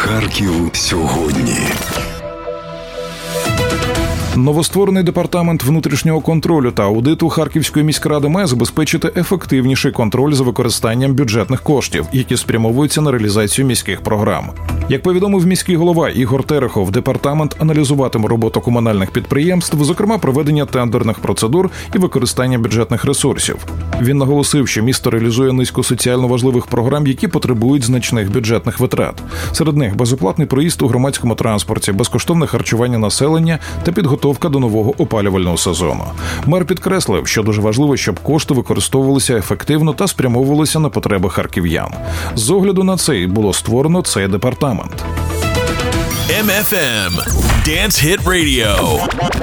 Харків сьогодні. Новостворений департамент внутрішнього контролю та аудиту Харківської міськради має забезпечити ефективніший контроль за використанням бюджетних коштів, які спрямовуються на реалізацію міських програм. Як повідомив міський голова Ігор Терехов, департамент аналізуватиме роботу комунальних підприємств, зокрема проведення тендерних процедур і використання бюджетних ресурсів. Він наголосив, що місто реалізує низку соціально важливих програм, які потребують значних бюджетних витрат. Серед них безоплатний проїзд у громадському транспорті, безкоштовне харчування населення та підготовка до нового опалювального сезону. Мер підкреслив, що дуже важливо, щоб кошти використовувалися ефективно та спрямовувалися на потреби харків'ян. З огляду на це і було створено цей департамент. MFM Dance Hit Radio.